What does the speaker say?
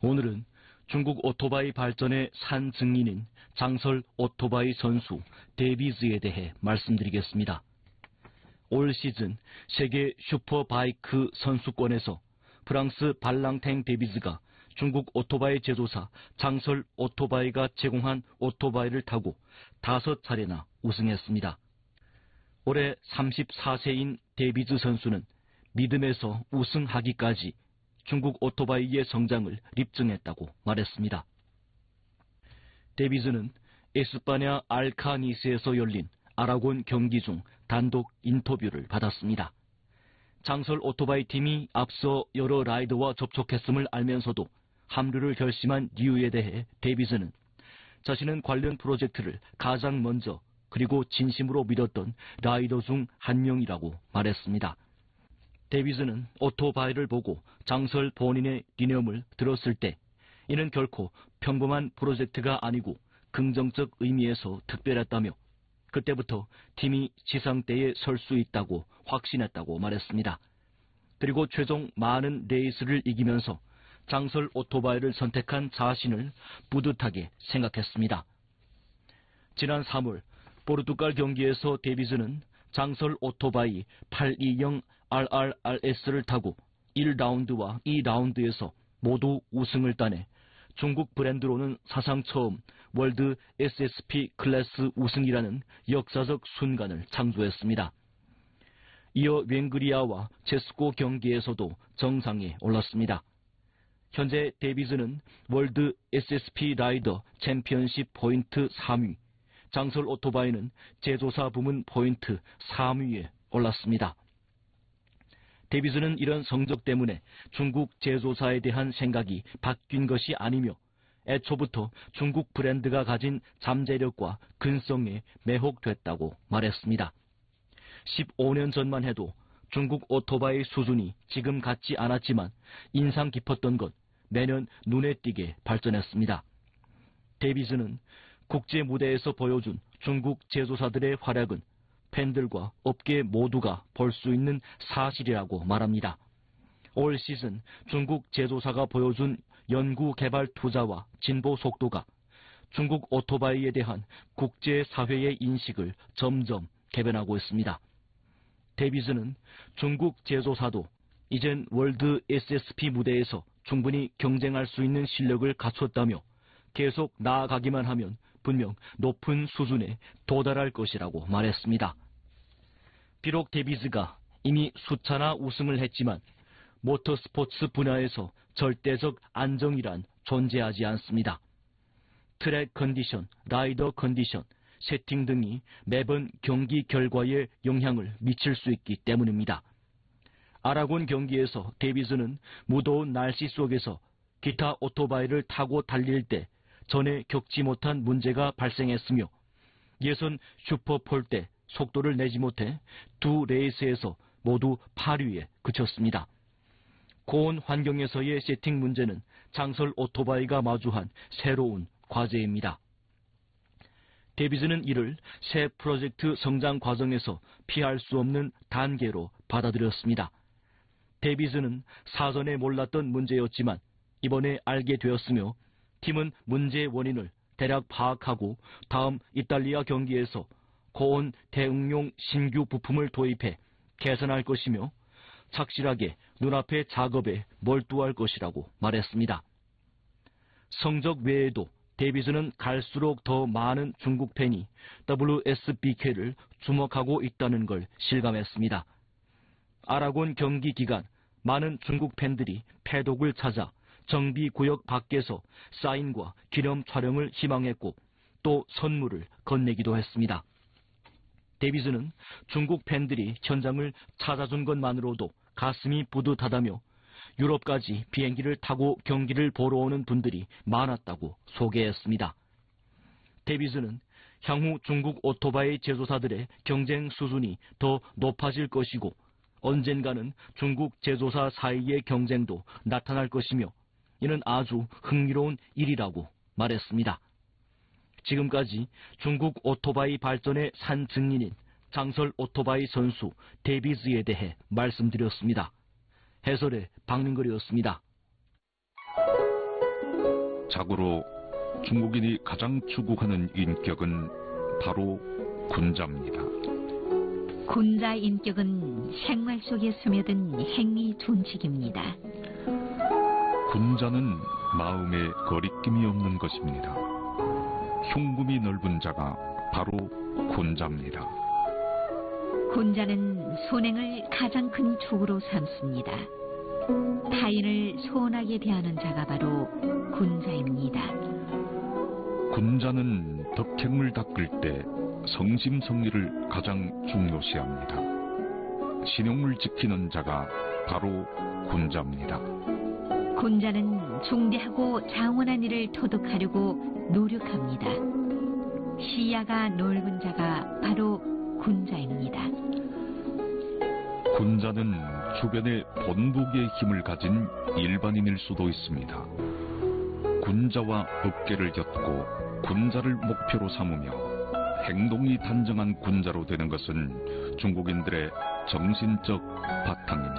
오늘은 중국 오토바이 발전의 산 증인인 장설 오토바이 선수 데비즈에 대해 말씀드리겠습니다. 올 시즌 세계 슈퍼바이크 선수권에서 프랑스 발랑탱 데비즈가 중국 오토바이 제조사 장설 오토바이가 제공한 오토바이를 타고 5차례나 우승했습니다. 올해 34세인 데비즈 선수는 믿음에서 우승하기까지 중국 오토바이의 성장을 입증했다고 말했습니다. 데비즈는 에스파냐 알카니스에서 열린 아라곤 경기 중 단독 인터뷰를 받았습니다. 장설 오토바이 팀이 앞서 여러 라이더와 접촉했음을 알면서도 합류를 결심한 이유에 대해 데비즈는 자신은 관련 프로젝트를 가장 먼저 그리고 진심으로 믿었던 라이더 중 한 명이라고 말했습니다. 데비즈는 오토바이를 보고 장설 본인의理念을 들었을 때 이는 결코 평범한 프로젝트가 아니고 긍정적 의미에서 특별했다며 그때부터 팀이 지상대에 설 수 있다고 확신했다고 말했습니다. 그리고 최종 많은 레이스를 이기면서 장설 오토바이를 선택한 자신을 뿌듯하게 생각했습니다. 지난 3월 포르투갈 경기에서 데비즈는 장설 오토바이 820 RRRS를 타고 1라운드와 2라운드에서 모두 우승을 따내 중국 브랜드로는 사상 처음 월드 SSP 클래스 우승이라는 역사적 순간을 창조했습니다. 이어 웽그리아와 제스코 경기에서도 정상에 올랐습니다. 현재 데비즈는 월드 SSP 라이더 챔피언십 포인트 3위, 장설 오토바이는 제조사 부문 포인트 3위에 올랐습니다. 데비즈는 이런 성적 때문에 중국 제조사에 대한 생각이 바뀐 것이 아니며 애초부터 중국 브랜드가 가진 잠재력과 근성에 매혹됐다고 말했습니다. 15년 전만 해도 중국 오토바이 수준이 지금 같지 않았지만 인상 깊었던 것 매년 눈에 띄게 발전했습니다. 데비즈는 국제 무대에서 보여준 중국 제조사들의 활약은 팬들과 업계 모두가 볼 수 있는 사실이라고 말합니다. 올 시즌 중국 제조사가 보여준 연구 개발 투자와 진보 속도가 중국 오토바이에 대한 국제사회의 인식을 점점 개변하고 있습니다. 데비즈는 중국 제조사도 이젠 월드 SSP 무대에서 충분히 경쟁할 수 있는 실력을 갖췄다며 계속 나아가기만 하면 분명 높은 수준에 도달할 것이라고 말했습니다. 비록 데비즈가 이미 수차나 우승을 했지만 모터스포츠 분야에서 절대적 안정이란 존재하지 않습니다. 트랙 컨디션, 라이더 컨디션, 세팅 등이 매번 경기 결과에 영향을 미칠 수 있기 때문입니다. 아라곤 경기에서 데비즈는 무더운 날씨 속에서 기타 오토바이를 타고 달릴 때 전에 겪지 못한 문제가 발생했으며 예선 슈퍼폴 때 속도를 내지 못해 두 레이스에서 모두 8위에 그쳤습니다. 고온 환경에서의 세팅 문제는 장설 오토바이가 마주한 새로운 과제입니다. 데비즈는 이를 새 프로젝트 성장 과정에서 피할 수 없는 단계로 받아들였습니다. 데비즈는 사전에 몰랐던 문제였지만 이번에 알게 되었으며 팀은 문제의 원인을 대략 파악하고 다음 이탈리아 경기에서 고온 대응용 신규 부품을 도입해 개선할 것이며 착실하게 눈앞의 작업에 몰두할 것이라고 말했습니다. 성적 외에도 데비즈는 갈수록 더 많은 중국 팬이 WSBK를 주목하고 있다는 걸 실감했습니다. 아라곤 경기 기간 많은 중국 팬들이 패독을 찾아 정비구역 밖에서 사인과 기념 촬영을 희망했고 또 선물을 건네기도 했습니다. 데비즈는 중국 팬들이 현장을 찾아준 것만으로도 가슴이 뿌듯하다며 유럽까지 비행기를 타고 경기를 보러 오는 분들이 많았다고 소개했습니다. 데비즈는 향후 중국 오토바이 제조사들의 경쟁 수준이 더 높아질 것이고 언젠가는 중국 제조사 사이의 경쟁도 나타날 것이며 이는 아주 흥미로운 일이라고 말했습니다. 지금까지 중국 오토바이 발전의 산 증인인 장설 오토바이 선수 데비즈에 대해 말씀드렸습니다. 해설의 박민걸이었습니다. 자고로 중국인이 가장 추구하는 인격은 바로 군자입니다. 군자 인격은 생활 속에 스며든 행위 존칙입니다. 군자는 마음에 거리낌이 없는 것입니다. 흉금이 넓은 자가 바로 군자입니다. 군자는 손행을 가장 큰 축으로 삼습니다. 타인을 소원하게 대하는 자가 바로 군자입니다. 군자는 덕행을 닦을 때 성심성의를 가장 중요시합니다. 신용을 지키는 자가 바로 군자입니다. 군자는 중대하고 장원한 일을 토득하려고 노력합니다. 시야가 넓은 자가 바로 군자입니다. 군자는 주변에 본보기의 힘을 가진 일반인일 수도 있습니다. 군자와 어깨를 곁고 군자를 목표로 삼으며 행동이 단정한 군자로 되는 것은 중국인들의 정신적 바탕입니다.